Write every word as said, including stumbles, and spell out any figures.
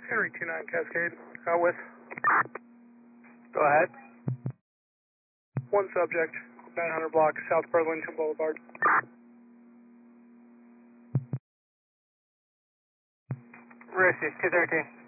Henry two nine Cascade, uh, with Go ahead. one subject, nine hundred block, South Burlington Boulevard. Rosie, two thirteen.